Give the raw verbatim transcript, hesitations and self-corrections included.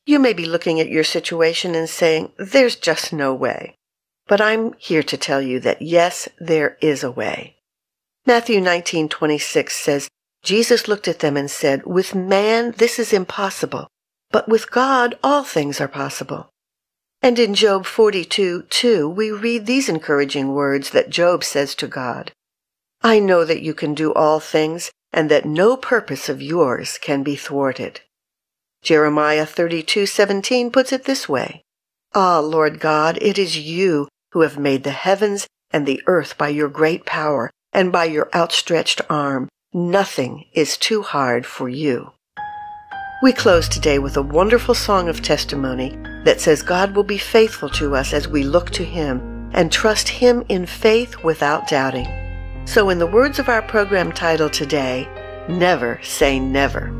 You may be looking at your situation and saying, there's just no way. But I'm here to tell you that yes, there is a way. Matthew nineteen twenty-six says, Jesus looked at them and said, with man this is impossible, but with God all things are possible. And in Job forty-two two, we read these encouraging words that Job says to God. I know that you can do all things, and that no purpose of yours can be thwarted. Jeremiah thirty-two seventeen puts it this way. Ah, Lord God, it is you who have made the heavens and the earth by your great power and by your outstretched arm. Nothing is too hard for you. We close today with a wonderful song of testimony that says God will be faithful to us as we look to Him and trust Him in faith without doubting. So in the words of our program title today, never say never.